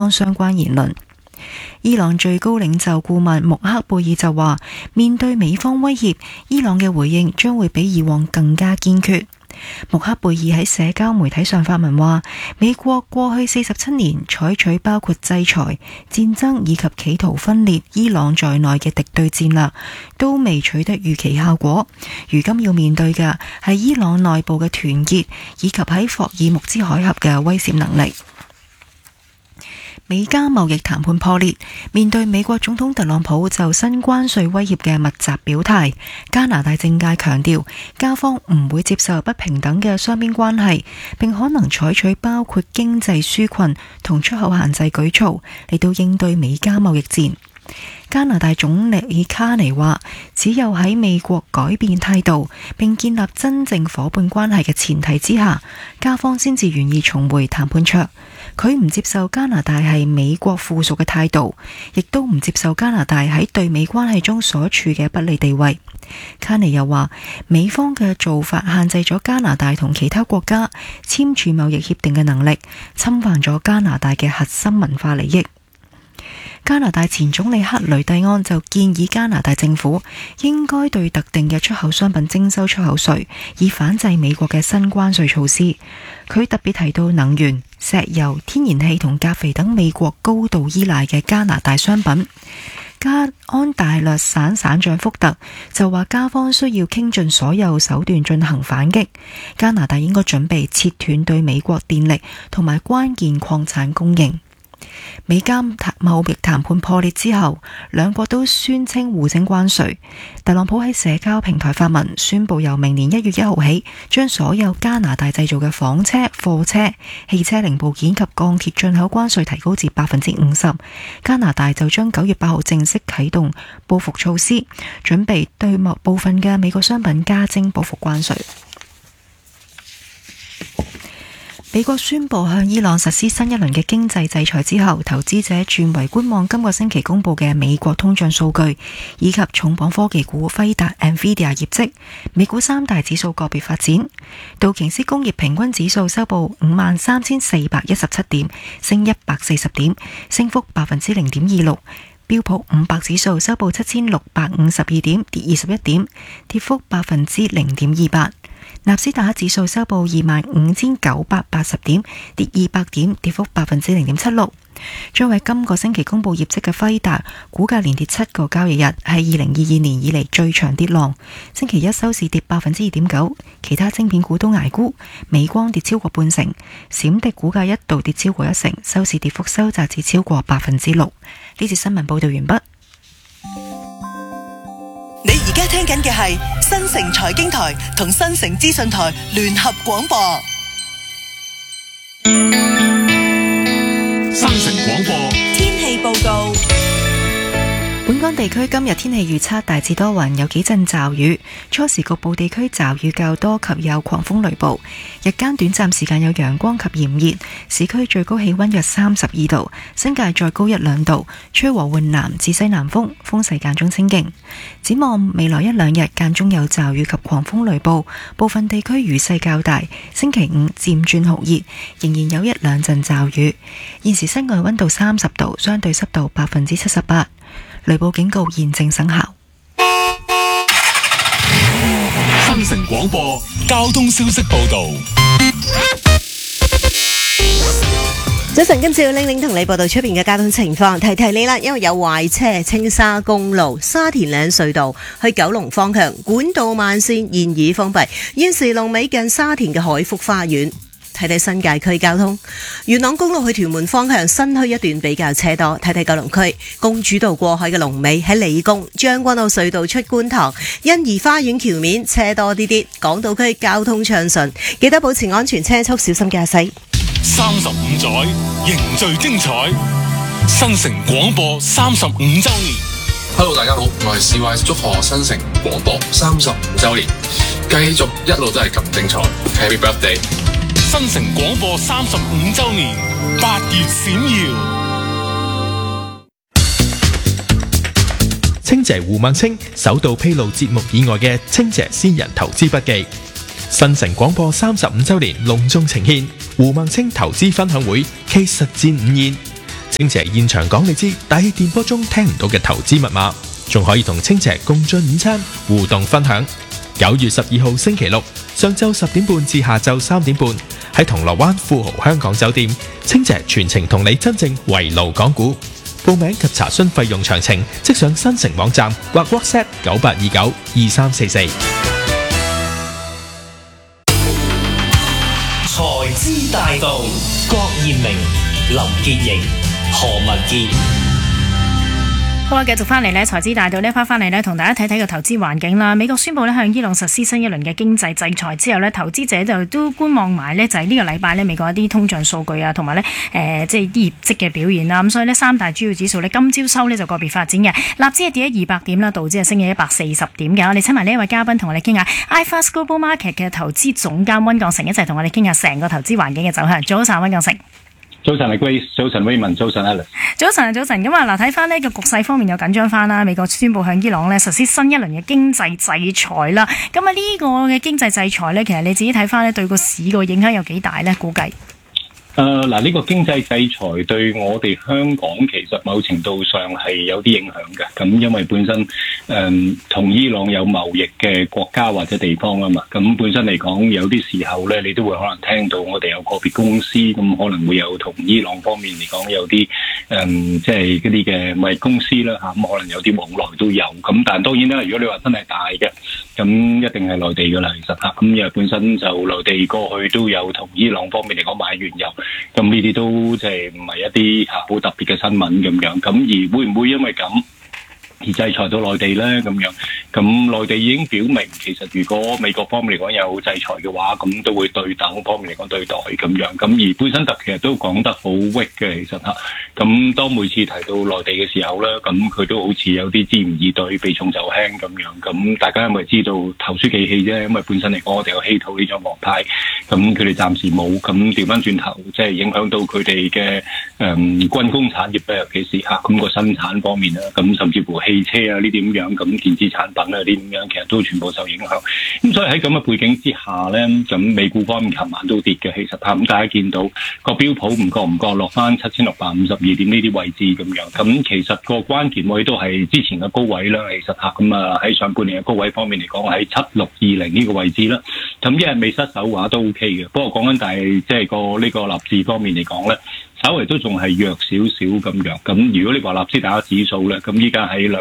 方相關言論。伊朗最高領袖顧問穆克貝爾就話，面對美方威脅，伊朗嘅回應將會比以往更加堅決。穆克貝爾喺社交媒體上發文話，美國過去47年採取包括制裁、戰爭以及企圖分裂伊朗在內嘅敵對戰略，都未取得預期效果。如今要面對嘅係伊朗內部嘅團結，以及喺霍爾木茲海峽嘅威懾能力。美加貿易談判破裂，面對美國總統特朗普就新關稅威脅嘅密集表態，加拿大政界強調，加方唔會接受不平等嘅雙邊關係，並可能採取包括經濟紓困同出口限制舉措嚟到應對美加貿易戰。加拿大總理卡尼話，只有喺美國改變態度並建立真正夥伴關係嘅前提之下，加方先至願意重回談判桌。佢唔接受加拿大係美國附屬嘅態度，亦都唔接受加拿大喺對美關係中所處嘅不利地位。卡尼又話，美方嘅做法限制咗加拿大同其他國家簽署貿易協定嘅能力，侵犯咗加拿大嘅核心文化利益。加拿大前總理克雷蒂安就建議加拿大政府應該對特定嘅出口商品徵收出口稅，以反制美國嘅新關稅措施。佢特別提到能源、石油、天然氣同鉀肥等美國高度依賴嘅加拿大商品。加安大略省省長福特就話，加方需要傾盡所有手段進行反擊，加拿大應該準備切斷對美國電力同埋關鍵礦產供應。美加貿易談判破裂之後，兩國都宣稱互徵關稅。特朗普喺社交平台發文宣布，由明年1月1號起，將所有加拿大製造嘅房車、貨車、汽車零部件及鋼鐵進口關稅提高至 50%。加拿大就將9月8號正式啟動報復措施，準備對部分嘅美國商品加徵報復關稅。美國宣布向伊朗實施新一輪嘅經濟制裁之後，投資者轉為觀望今個星期公布嘅美國通脹數據，以及重磅科技股輝達、NVIDIA 業績。美股三大指數個別發展，道瓊斯工業平均指數收報53,417點，升140點，升幅 0.26%。標普500指數收報7,652點，跌21點，跌幅 0.28%。納斯達克指數收報25,980點，跌200點，跌幅 0.76%。作為今個星期公布業績嘅輝達，股價連跌7個交易日，係2022年以嚟最長跌浪。星期一收市跌 2.9%， 其他晶片股都捱沽，美光跌超過半成，閃迪股價一度跌超過1成，收市跌幅收窄至超過 6%。呢節新聞報道完畢。 你而家聽緊嘅係新城財經台同新城資訊台聯合廣播。 新城廣播天氣報告。 本港地區今日天氣預測大致多雲，有幾陣驟雨，初時局部地區驟雨較多及有狂風雷暴，日間短暫時間有陽光及炎熱，市區最高氣溫約32度，新界再高1-2度，吹和緩南至西南風，風勢間中清勁。展望未來1-2日間中有驟雨及狂風雷暴，部分地區雨勢較大，星期五漸轉酷熱，仍然有1-2陣驟雨。現時室外溫度30度，相對濕度78%。雷暴警告現正生效。 新城廣播交通消息報道。 早晨，今次要玲玲同你報道出邊嘅交通情況，提提你啦，因為有壞車，青沙公路沙田嶺隧道去九龍方向管道慢線現已封閉，現時龍尾近沙田嘅海福花園。睇睇新界區交通，元朗公路去屯門方向新墟一段比較車多。睇睇九龍區公主道過海嘅龍尾喺理工，將軍澳隧道出觀塘欣怡花園橋面車多啲啲。港島區交通暢順，記得保持安全車速，小心駕駛。 35載凝聚精彩，新城廣播35週年。 Hello， 大家好，我係 CY， 祝賀新城廣播35週年，繼續一路都係咁精彩。Happy birthday！ 新城廣播35週年，8月閃耀。 清姐胡孟青首度披露節目以外嘅清姐私人投資筆記。新城廣播35週年隆重呈獻胡孟青投資分享會暨實戰午宴。 青姐現場講你知大氣電波中聽唔到嘅投資密碼，仲可以同青姐共進午餐互動分享。9月12號星期六上晝10點半至下晝3點半，喺銅鑼灣富豪香港酒店，青姐全程同你真正圍爐講股。報名及查詢費用詳情，即上新城網站或 WhatsApp 98292344。 財資大道，郭艷明、林潔瑩、何文傑。 好啦，繼續翻嚟呢財資大道呢翻嚟呢，同大家睇睇個投資環境啦。美國宣布呢向伊朗實施新一輪嘅經濟制裁之後呢，投資者就都觀望埋呢，就係呢個禮拜呢美國一啲通脹數據啊，同埋呢即係啲業績嘅表現啦。咁所以呢，三大主要指數呢今朝收呢就個別發展嘅，納指係跌咗200點啦，道指係升咗140點嘅。我哋請埋呢一位嘉賓同我哋傾下 iFAST Global Market 嘅投資總監溫鋼城一齊同我哋傾下成個投資環境嘅走向。早晨，溫鋼城。 早晨，係 Grace， 早晨 Raymond， 早晨 Alice。 早晨，早晨。咁啊，嗱，睇翻呢個局勢方面又緊張翻啦。美國宣布向伊朗呢實施新一輪嘅經濟制裁啦。咁啊，呢個嘅經濟制裁呢，其實你自己睇翻呢對個市個影響有幾大呢？估計？ 嗱，呢個經濟制裁對我哋香港其實某程度上係有啲影響嘅。咁因為本身同伊朗有貿易嘅國家或者地方啊嘛，咁本身嚟講有啲時候咧，你都會可能聽到我哋有個別公司咁可能會有同伊朗方面嚟講有啲即係嗰啲嘅貿易公司啦嚇，咁可能有啲往來都有。咁但係當然啦，如果你話真係大嘅，咁一定係內地㗎啦，其實嚇。咁因為本身就內地過去都有同伊朗方面嚟講買原油。咁呢啲都即係唔係一啲好特別嘅新聞咁樣，咁而會唔會因為咁而制裁到內地咧咁樣？咁內地已經表明，其實如果美國方面嚟講有制裁嘅話，咁都會對等方面嚟講對待咁樣。咁而貝辛特其實都講得好 weak 嘅，其實嚇。咁當每次提到內地嘅時候咧，咁佢都好似有啲支吾以對，避重就輕咁樣。咁大家因為知道投鼠忌器啫，因為本身嚟講我哋有稀土呢張王牌，咁佢哋暫時冇，咁調翻轉頭即係影響到佢哋嘅軍工產業咧，尤其是嚇咁個生產方面啦，咁甚至乎汽車啊呢啲咁樣，咁電子產品啊呢啲咁樣，其實都全部受影響。咁所以喺咁嘅背景之下咧，咁美股方面琴晚都跌嘅，其實咁大家見到個標普唔覺落翻7652點呢啲位置咁樣。咁其實個關鍵位都係之前嘅高位啦，其實咁啊喺上半年嘅高位方面嚟講喺7620呢個位置啦。咁一日未失手嘅話都 OK 嘅。不過講緊但係即係個呢個納指方面嚟講咧，稍微都仲係弱少少咁樣。咁如果你話納斯達克指數咧，咁依家喺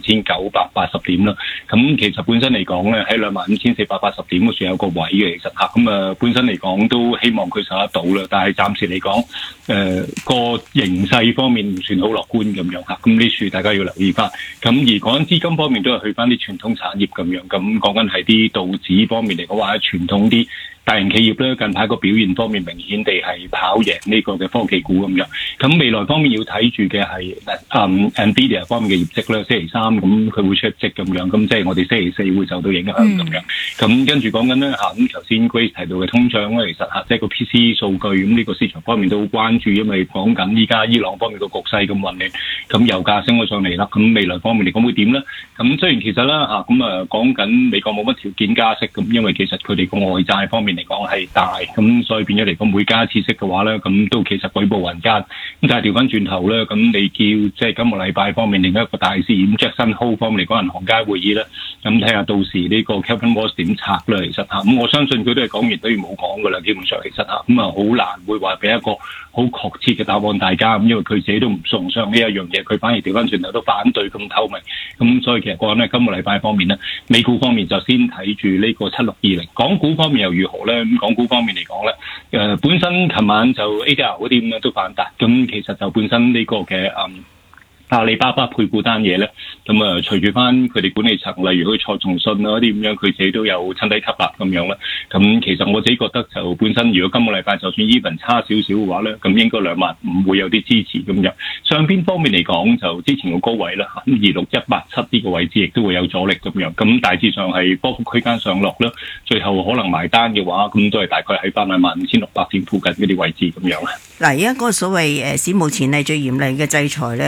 25,980點啦。咁其實本身嚟講咧，喺25,480點嗰處有個位嘅，其實嚇。咁啊本身嚟講都希望佢受得到啦。但係暫時嚟講，個形勢方面唔算好樂觀咁樣嚇。咁呢處大家要留意翻。咁而講緊資金方面都係去翻啲傳統產業咁樣。咁講緊係啲道指方面嚟講話，傳統啲大型企業咧，近排個表現方面明顯地係跑贏呢個嘅科技股咁樣。咁未來方面要睇住嘅係Nvidia 方面嘅業績咧，星期三咁佢會出績咁樣。咁即係我哋星期四會受到影響咁樣。咁跟住講緊咧嚇，咁頭先 Grace 提到嘅通脹咧，其實嚇即係個 PC 數據咁呢個市場方面都好關注，因為講緊依家伊朗方面個局勢咁混亂，咁油價升咗上嚟啦。咁未來方面嚟講會點咧？咁雖然其實啦嚇，咁啊講緊美國冇乜條件加息咁，因為其實佢哋個外債方面嚟講係大，咁所以變咗嚟講每加一次息嘅話咧，咁都其實舉步維艱。咁但係調翻轉頭咧，咁你叫即係今個禮拜方面另一個大事咁 Jackson Hole 方面嚟講銀行街會議咧，咁睇下到時呢個 Kevin Walsh 點拆啦。其實嚇，咁我相信佢都係講完都要冇講噶啦，基本上其實嚇，咁啊好難會話俾一個好確切嘅答案大家。咁因為佢自己都唔崇尚呢一樣嘢，佢反而調翻轉頭都反對咁透明。咁所以其實講咧，今個禮拜方面咧，美股方面就先睇住呢個7620，港股方面又如何咧？咁港股方面嚟講咧，本身琴晚就 ADR 嗰啲咁樣都反彈，咁其實就本身呢個嘅阿里巴巴配股單嘢咧，咁啊隨住翻佢哋管理層，例如佢蔡崇信啊嗰啲咁樣，佢自己都有趁低吸納咁樣啦。咁其實我自己覺得就本身，如果今個禮拜就算 even 差少少嘅話咧，咁應該25000會有啲支持咁樣。上邊方面嚟講，就之前個高位啦，26187呢個位置亦都會有阻力咁樣。咁大致上係波幅區間上落啦，最後可能埋單嘅話，咁都係大概喺翻25600點附近嗰啲位置咁樣啦。 嗱，而家嗰個所謂史無前例最嚴厲嘅制裁咧，我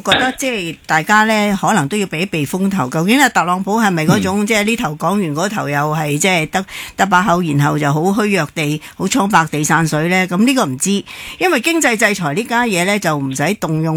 覺得即係大家咧可能都要避一避風頭。究竟特朗普係咪嗰種即係呢頭講完嗰頭又係即係得把口，然後就好虛弱地、好蒼白地散水咧？咁呢個唔知，因為經濟制裁呢家嘢咧就唔使動用